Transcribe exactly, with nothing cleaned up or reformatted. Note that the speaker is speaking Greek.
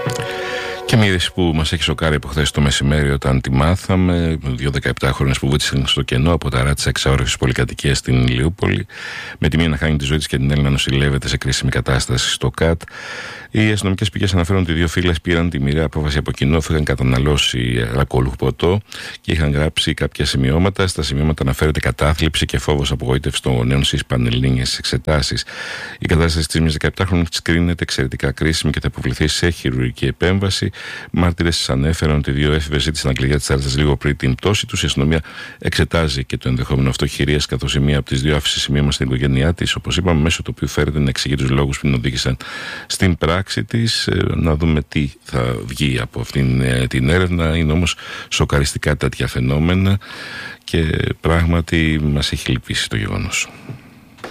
Και μια είδηση που μας έχει σοκάρει από χθες το μεσημέρι όταν τη μάθαμε. Δύο δεκαεπτάχρονες που βούτησαν στο κενό από τα ράτσα εξαόρυξης πολυκατοικίας στην Ηλιούπολη, με τη μία να χάνει τη ζωή της και την άλλη να νοσηλεύεται σε κρίσιμη κατάσταση στο ΚΑΤ. Οι αστυνομικές πηγές αναφέρουν ότι οι δύο φίλες πήραν τη μοιραία απόφαση από κοινό, αφού είχαν καταναλώσει αλκοόλουχο ποτό και είχαν γράψει κάποια σημειώματα. Στα σημειώματα αναφέρεται κατάθλιψη και φόβος απογοήτευση των γονέων στις πανελλήνιες εξετάσεις. Η κατάσταση της μιας δεκαεπτάχρονης κρίνεται εξαιρετικά κρίσιμη και θα υποβληθεί σε χειρουργική επέμβαση. Μάρτυρες ανέφεραν ότι οι δύο έφηβες ζήτησαν κλειδιά της θάλασσας λίγο πριν την πτώση τους. Η αστυνομία εξετάζει και το ενδεχόμενο αυτοχειρίας, καθώς η μία από τις δύο άφησε σημείωμα στην οικογένειά της, όπως είπαμε, μέσω του οποίου φέρεται να εξηγεί τους λόγους που την οδήγησαν στην πράξη της. Να δούμε τι θα βγει από αυτήν την έρευνα. Είναι όμως σοκαριστικά τέτοια φαινόμενα και πράγματι μας έχει λυπήσει το γεγονός.